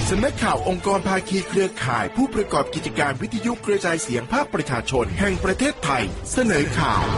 สำนักข่าวองค์กรภาคีเครือข่ายผู้ประกอบกิจการวิทยุกระจายเสียงภาคประชาชนแห่งประเทศไทยเสนอข่าว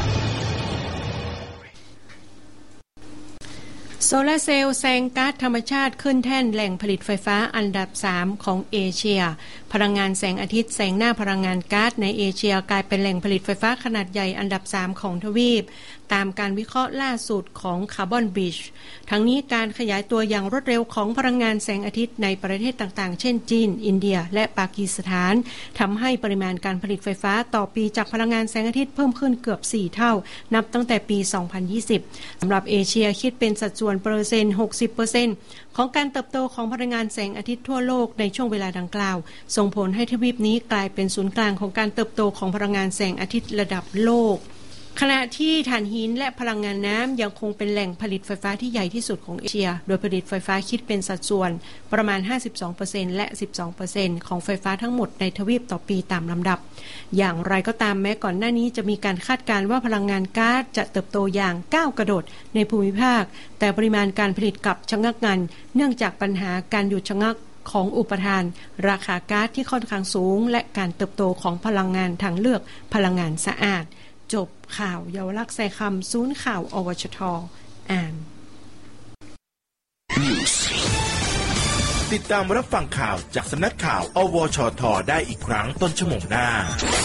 โซลาร์เซลล์แซงก๊าซธรรมชาติขึ้นแท่นแหล่งผลิตไฟฟ้าอันดับ 3 ของเอเชียพลังงานแสงอาทิตย์แซงหน้าพลังงานก๊าซในเอเชียกลายเป็นแหล่งผลิตไฟฟ้าขนาดใหญ่อันดับ 3 ของทวีปตามการวิเคราะห์ล่าสุดของ Carbon Beach ทั้งนี้การขยายตัวอย่างรวดเร็วของพลังงานแสงอาทิตย์ในประเทศต่างๆเช่นจีนอินเดียและปากีสถานทำให้ปริมาณการผลิตไฟฟ้าต่อปีจากพลังงานแสงอาทิตย์เพิ่มขึ้นเกือบ 4 เท่านับตั้งแต่ปี 2020 สำหรับเอเชียคิดเป็นสัดส่วนเปอร์เซ็นต์ 60% ของการเติบโตของพลังงานแสงอาทิตย์ทั่วโลกในช่วงเวลาดังกล่าวส่งผลให้ทวีปนี้กลายเป็นศูนย์กลางของการเติบโตของพลังงานแสงอาทิตย์ระดับโลกขณะที่ถ่านหินและพลังงานน้ำยังคงเป็นแหล่งผลิตไฟฟ้าที่ใหญ่ที่สุดของเอเชียโดยผลิตไฟฟ้าคิดเป็นสัดส่วนประมาณ 52% และ 12% ของไฟฟ้าทั้งหมดในทวีปต่อปีตามลำดับอย่างไรก็ตามแม้ก่อนหน้านี้จะมีการคาดการณ์ว่าพลังงานก๊าซจะเติบโตอย่างก้าวกระโดดในภูมิภาคแต่ปริมาณการผลิตกลับชะงักงันเนื่องจากปัญหาการหยุดชะงักของอุปทานราคาก๊าซที่ค่อนข้างสูงและการเติบโตของพลังงานทางเลือกพลังงานสะอาดจบข่าวเยาวลักษณ์ใส่คำศูนย์ข่าวอวชท.อ่านติดตามรับฟังข่าวจากสำนักข่าวอวชท.ได้อีกครั้งต้นชั่วโมงหน้า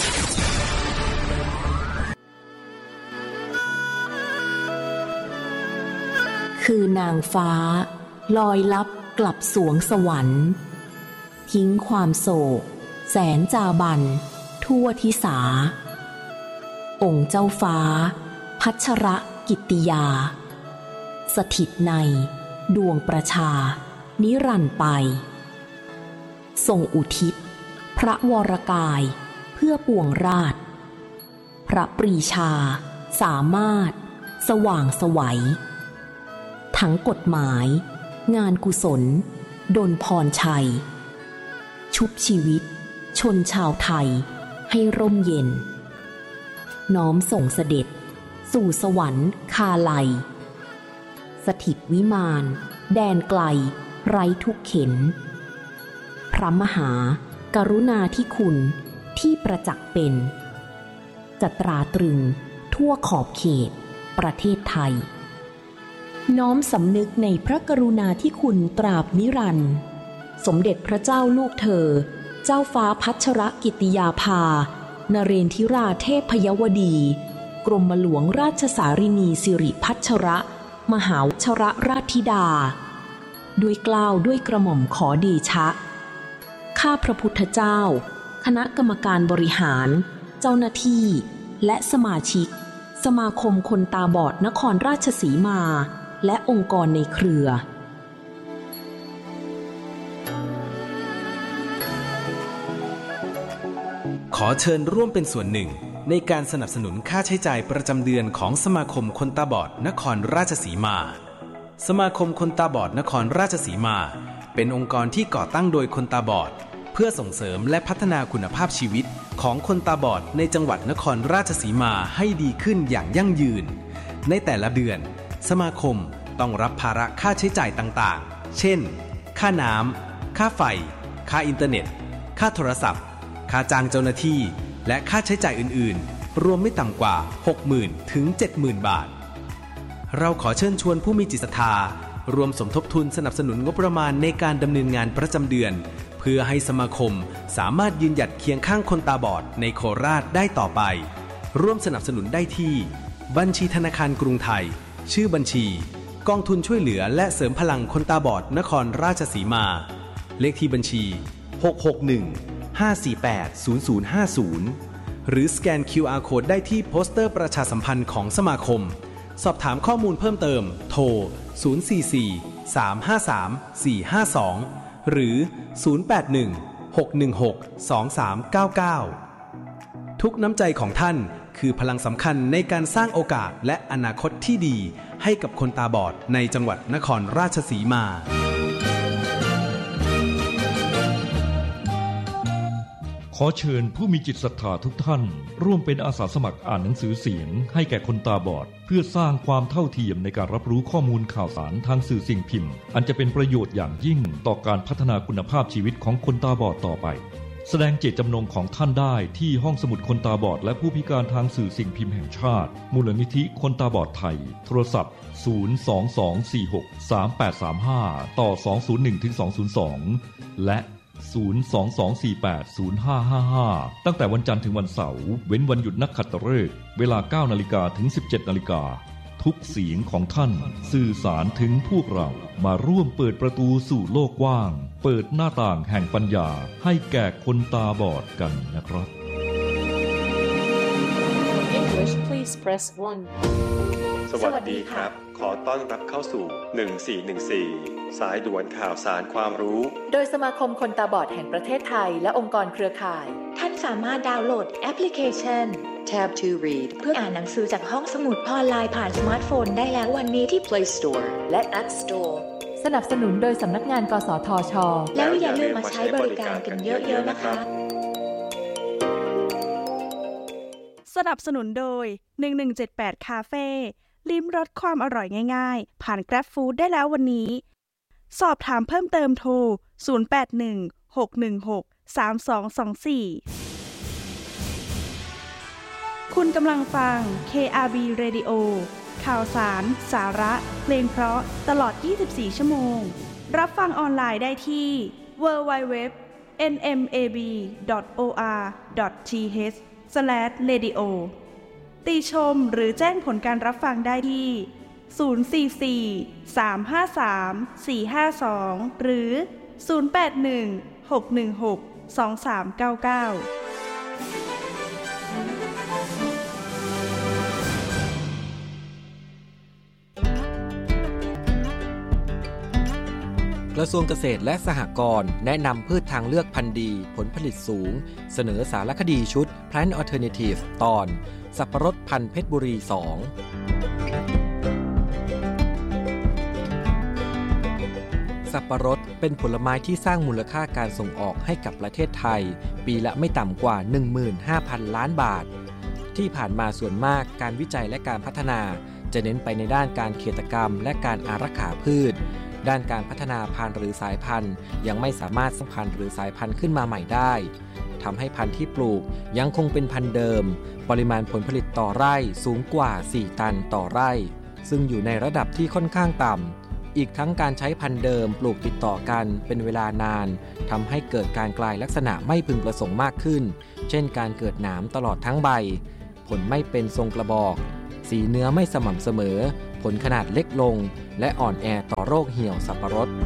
คือนางฟ้าลอยลับกลับสวงสวรรค์ทิ้งความโศกแสนจาบันทั่วทิสาองค์เจ้าฟ้าพัชรกิตติยาสถิตในดวงประชานิรันดร์ไปทรงอุทิศพระวรกายเพื่อปวงราชพระปรีชาสามารถสว่างไสวทั้งกฎหมายงานกุศลดลพรชัยชุบชีวิตชนชาวไทยให้ร่มเย็นน้อมส่งเสด็จสู่สวรรค์คาลัยสถิตวิมานแดนไกลไร้ทุกเข็ญพระมหากรุณาธิคุณที่ประจักษ์เป็นจะตราตรึงทั่วขอบเขตประเทศไทยน้อมสำนึกในพระกรุณาธิคุณตราบนิรันดร์สมเด็จพระเจ้าลูกเธอเจ้าฟ้าพัชรกิติยาภานเรนทิราเทพยวดีกรมหลวงราชสารินีสิริพัชรมหาวชรราชธิดาด้วยเกล้าด้วยกระหม่อมขอเดชะข้าพระพุทธเจ้าคณะกรรมการบริหารเจ้าหน้าที่และสมาชิกสมาคมคนตาบอดนครราชสีมาและองค์กรในเครือขอเชิญร่วมเป็นส่วนหนึ่งในการสนับสนุนค่าใช้จ่ายประจำเดือนของสมาคมคนตาบอดนครราชสีมาสมาคมคนตาบอดนครราชสีมาเป็นองค์กรที่ก่อตั้งโดยคนตาบอดเพื่อส่งเสริมและพัฒนาคุณภาพชีวิตของคนตาบอดในจังหวัดนครราชสีมาให้ดีขึ้นอย่างยั่งยืนในแต่ละเดือนสมาคมต้องรับภาระค่าใช้จ่ายต่างๆเช่นค่าน้ำค่าไฟค่าอินเทอร์เน็ตค่าโทรศัพท์ค่าจ้างเจ้าหน้าที่และค่าใช้จ่ายอื่นๆรวมไม่ต่ำกว่า 60,000 ถึง 70,000 บาทเราขอเชิญชวนผู้มีจิตศรัทธารวมสมทบทุนสนับสนุนงบประมาณในการดำเนินงานประจำเดือนเพื่อให้สมาคมสามารถยืนหยัดเคียงข้างคนตาบอดในโคราชได้ต่อไปร่วมสนับสนุนได้ที่บัญชีธนาคารกรุงไทยชื่อบัญชีกองทุนช่วยเหลือและเสริมพลังคนตาบอดนครราชสีมาเลขที่บัญชี661-548-0050หรือสแกน QR Code ได้ที่โปสเตอร์ประชาสัมพันธ์ของสมาคมสอบถามข้อมูลเพิ่มเติมโทร044-353-452หรือ081-616-2399ทุกน้ำใจของท่านคือพลังสำคัญในการสร้างโอกาสและอนาคตที่ดีให้กับคนตาบอดในจังหวัดนครราชสีมาขอเชิญผู้มีจิตศรัทธาทุกท่านร่วมเป็นอาสาสมัครอ่านหนังสือเสียงให้แก่คนตาบอดเพื่อสร้างความเท่าเทียมในการรับรู้ข้อมูลข่าวสารทางสื่อสิ่งพิมพ์อันจะเป็นประโยชน์อย่างยิ่งต่อการพัฒนาคุณภาพชีวิตของคนตาบอดต่อไปแสดงเจตจำนงของท่านได้ที่ห้องสมุดคนตาบอดและผู้พิการทางสื่อสิ่งพิมพ์แห่งชาติมูลนิธิคนตาบอดไทยโทรศัพท์022463835ต่อ201-202และ022480555ตั้งแต่วันจันทร์ถึงวันเสาร์เว้นวันหยุดนักขัตฤกษ์เวลา 9:00 นถึง 17:00 นทุกเสียงของท่านสื่อสารถึงพวกเรามาร่วมเปิดประตูสู่โลกกว้างเปิดหน้าต่างแห่งปัญญาให้แก่คนตาบอดกันนะครับ English please press 1 สวัสดีครับขอต้อนรับเข้าสู่1414สายด่วนข่าวสารความรู้โดยสมาคมคนตาบอดแห่งประเทศไทยและองค์กรเครือข่ายท่านสามารถดาวน์โหลดแอปพลิเคชัน Tab to Read เพื่ออ่านหนังสือจากห้องสมุดออนไลน์ผ่านสมาร์ทโฟนได้แล้ววันนี้ที่ Play Store และ App Store สนับสนุนโดยสำนักงานกสทช. แล้วอย่าลืมมาใช้บริการกันเยอะๆนะคะสนับสนุนโดย1178คาเฟ่ลิ้มรสความอร่อยง่ายๆผ่าน Grab Food ได้แล้ววันนี้สอบถามเพิ่มเติมโทร0816163224คุณกำลังฟัง KRB Radio ข่าวสารสาระเพลงเพราะตลอด24ชั่วโมงรับฟังออนไลน์ได้ที่ www.nmab.or.th/radio ติชมหรือแจ้งผลการรับฟังได้ที่044-353-452หรือ081-616-2399 กระทรวงเกษตรและสหกรณ์แนะนำพืชทางเลือกพันธุ์ดีผลผลิตสูงเสนอสารคดีชุด Plant Alternative ตอนสับปะรดพันธุ์เพชรบุรี 2 สับปะรดเป็นผลไม้ที่สร้างมูลค่าการส่งออกให้กับประเทศไทยปีละไม่ต่ำกว่า 15,000 ล้านบาทที่ผ่านมาส่วนมากการวิจัยและการพัฒนาจะเน้นไปในด้านการเกษตรกรรมและการอารักขาพืชด้านการพัฒนาพันธุ์หรือสายพันธุ์ยังไม่สามารถสร้างพันธุ์หรือสายพันธุ์ขึ้นมาใหม่ได้ทำให้พันธุ์ที่ปลูกยังคงเป็นพันธุ์เดิมปริมาณผลผลิตต่อไร่สูงกว่า4ตันต่อไร่ซึ่งอยู่ในระดับที่ค่อนข้างต่ำอีกทั้งการใช้พันธุ์เดิมปลูกติดต่อกันเป็นเวลานานทำให้เกิดการกลายลักษณะไม่พึงประสงค์มากขึ้นเช่นการเกิดหนามตลอดทั้งใบผลไม่เป็นทรงกระบอกสีเนื้อไม่สม่ำเสมอผลขนาดเล็กลงและอ่อนแอต่อโรคเหี่ยวสับปะรด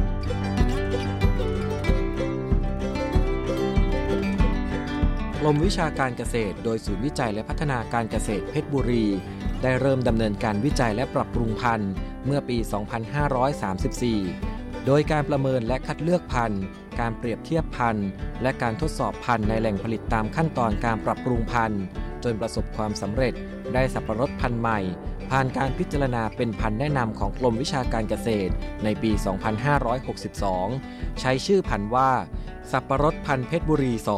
กรมวิชาการเกษตรโดยศูนย์วิจัยและพัฒนาการเกษตรเพชรบุรีได้เริ่มดำเนินการวิจัยและปรับปรุงพันธุ์เมื่อปี 2534 โดยการประเมินและคัดเลือกพันธุ์การเปรียบเทียบพันธุ์และการทดสอบพันธุ์ในแหล่งผลิตตามขั้นตอนการปรับปรุงพันธุ์จนประสบความสำเร็จได้สับปะรดพันธุ์ใหม่ผ่านการพิจารณาเป็นพันธุ์แนะนำของกรมวิชาการเกษตรในปี 2562 ใช้ชื่อพันธุ์ว่าสับปะรดพันธุ์เพชรบุรี 2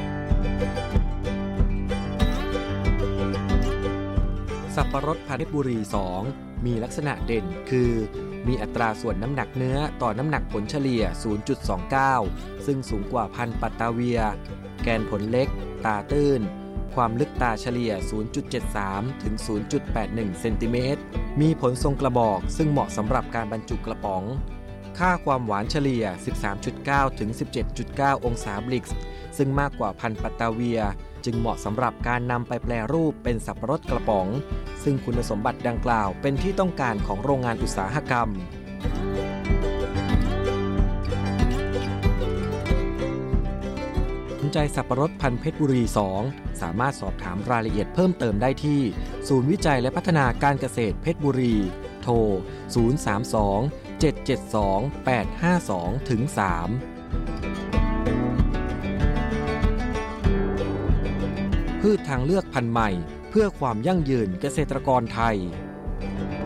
สับปะรดพันธุ์เพชรบุรี 2 มีลักษณะเด่นคือมีอัตราส่วนน้ำหนักเนื้อต่อน้ำหนักผลเฉลี่ย 0.29 ซึ่งสูงกว่าพันธุ์ปัตตาเวียแกนผลเล็กตาตื้นความลึกตาเฉลี่ย 0.73 ถึง 0.81 เซนติเมตรมีผลทรงกระบอกซึ่งเหมาะสำหรับการบรรจุกระป๋องค่าความหวานเฉลี่ย 13.9 ถึง 17.9 องศาบริกซ์ซึ่งมากกว่าพันธุ์ปัตตาเวียจึงเหมาะสำหรับการนำไปแปรรูปเป็นสับปะรดกระป๋องซึ่งคุณสมบัติดังกล่าวเป็นที่ต้องการของโรงงานอุตสาหกรรมสนใจสับปะรดพันธุ์เพชรบุรี 2 สามารถสอบถามรายละเอียดเพิ่มเติมได้ที่ศูนย์วิจัยและพัฒนาการเกษตรเพชรบุรีโทร 032-772-852-3 พืชทางเลือกพันธุ์ใหม่เพื่อความยั่งยืนเกษตรกรไทย